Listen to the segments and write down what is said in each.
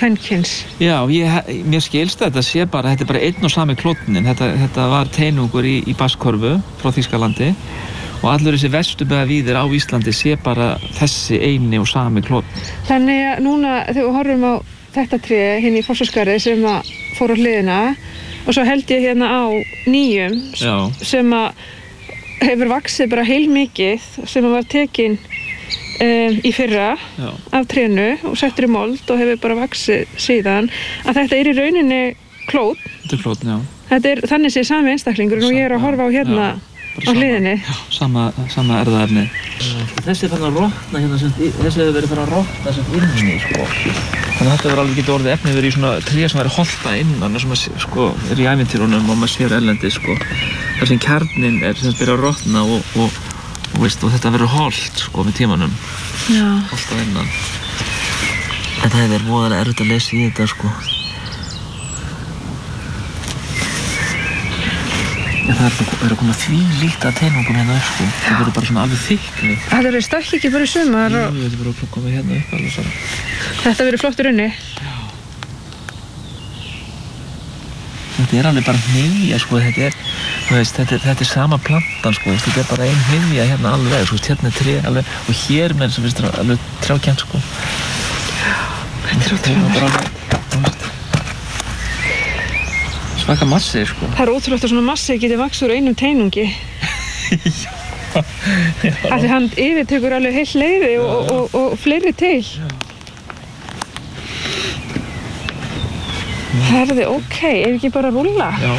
kvenkins. Já, mér skilst þetta sé bara, þetta bara einn og sami klónnin. Þetta var teinungur í Basskörfu frá Þýskalandi og allur þessi vesturbæðavíðir á Íslandi sé bara þessi eini og sami klónn. Þannig að núna þegar við horfum á þetta tré hinn í Fossaskarði sem að fór á hliðina og svo held ég hérna á nýjum sem að hefur vaxið bara heilmikið sem að var tekin í fyrra af trénu og settur í mold og hefur bara vaxið síðan að þetta í rauninni klónn. Þetta klónn, já. Þetta þannig sé sami einstaklingur og ég að horfa á hérna á hliðinni. Já, sama erfðaefni. Þessi fann að rotna hérna, þessi hefur verið fann að rotna sem inni, sko. Þannig að þetta verður alveg getið orðið efnið verið í svona tré sem verið holta innan sem að, sko, er í ævintýrunum og maður sér erlendis, sko. Þar sem kjarnin er sem byrjar að rotna og þetta verður holt, sko, með tímanum. Já. Holt á innan. En það er voðalega erfitt að lesa í þetta, sko. En það er að koma þvílíkt að teinungum hérna upp, sko. Það verður bara svona alveg þykk. Það verður stakk ekki bara í sumar og... Jú, þetta verður að koma hérna upp alveg svona. Þetta verður flottur unni. Já. Þetta er alveg bara hnyðja, sko. Þetta er sama plantan, sko. Þetta er bara ein hnyðja hérna alveg, sko. Hérna er tré alveg og hér með þess að finnst það alveg trjákent, sko. Já, þetta er ótrúlega. Svaka massi, sko. Það er ótrúlegt að svona massi geti vaxið úr einum teinungi. Já. Því hann yfirtekur alveg heilt leiði og fleiri til. Já. Herði, ok, ef ekki bara rúlla? Já.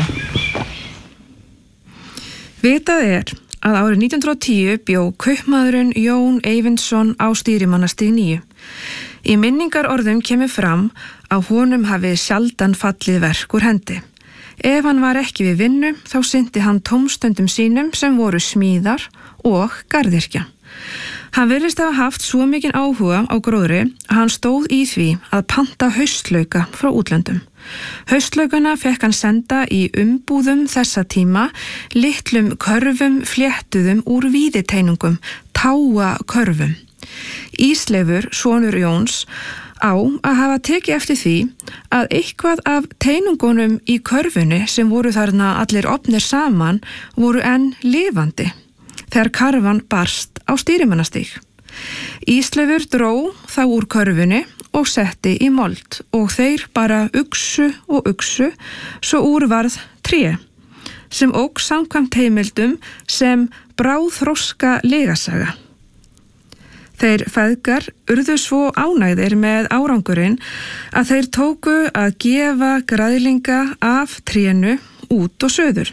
Vitað er að árið 1910 bjó kaupmaðurinn Jón Eyvindsson á Stýrimannastíg 9. Í minningarorðum kemur fram að honum hafi sjaldan fallið verk úr hendi. Ef hann var ekki við vinnu, þá sinnti hann tómstundum sínum sem voru smíðar og garðyrkja. Hann virðist hafa haft svo mikinn áhuga á gróðri að hann stóð í því að panta haustlauka frá útlöndum. Haustlaukana fekk hann senda í umbúðum þessa tíma, litlum körfum fléttuðum úr víðiteinungum, táakörfum. Ísleifur, sonur Jóns, á að hafa tekið eftir því að eitthvað af teinungunum í körfunni sem voru þarna allir opnir saman voru enn lifandi þegar karfan barst á Stýrimannastíg. Ísleifur dró þá úr körfunni og setti í mold og þeir bara uxu og uxu svo úr varð tré sem ók samkvæmt heimildum sem bráðþroska legasaga. Þeir feðgar urðu svo ánægðir með árangurinn að þeir tóku að gefa græðlinga af trénu út og suður.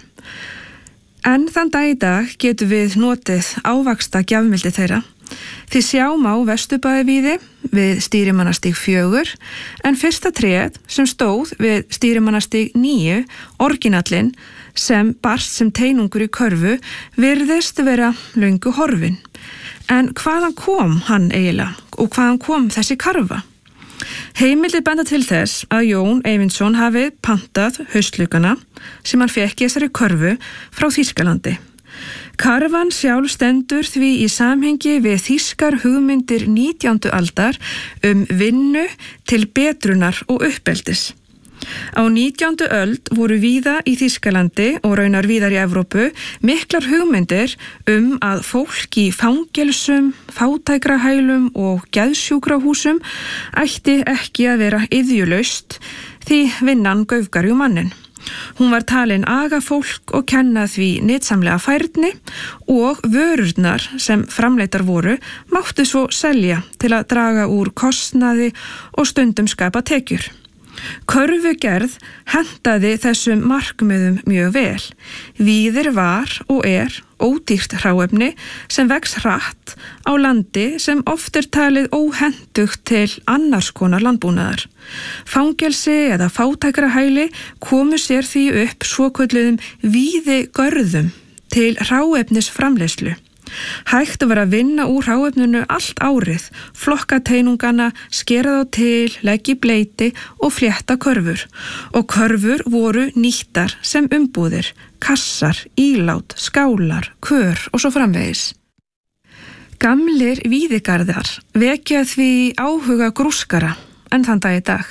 En þann dag í dag getum við notið ávaxta gjafmildi þeirra. Þið sjáum á Vesturbæðavíði við Stýrimannastíg 4 en fyrsta tréð sem stóð við Stýrimannastíg 9, orginallinn sem barst sem teinungur í körfu, virðist vera löngu horfin. En hvaðan kom hann eiginlega og hvaðan kom þessi karfa? Heimildir benda til þess að Jón Eyvindsson hafi pantað haustlaukana sem hann fekk í þessari körfu frá Þýskalandi. Karfan sjálf stendur því í samhengi við þýskar hugmyndir 19. aldar vinnu til betrunar og uppeldis. Á 19. öld voru víða í Þýskalandi og raunar víðar í Evrópu miklar hugmyndir að fólk í fangelsum, fátækrahælum og geðsjúkrahúsum ætti ekki að vera iðjulaust því vinnan gaufgar jú mannin. Hún var talin aga fólk og kenna því nytsamlega færni og vörurnar sem framleitar voru máttu svo selja til að draga úr kostnaði og stundum skapa tekjur. Körfugerð hentaði þessum markmiðum mjög vel. Víðir var og er ódýrt hráefni sem vex hratt á landi sem oft er talið óhentugt til annars konar landbúnaðar. Fangelsi eða fátækrahæli komu sér því upp svokölluðum víðigörðum til hráefnisframleiðslu. Hægt var að vinna úr hráefninu allt árið, flokka teinungana, skera þá til, leggja í bleyti og flétta körfur. Og körfur voru nýttar sem umbúðir, kassar, ílát, skálar, kör og svo framvegis. Gamlir víðigarðar vekja því áhuga grúskara en þann dag í dag.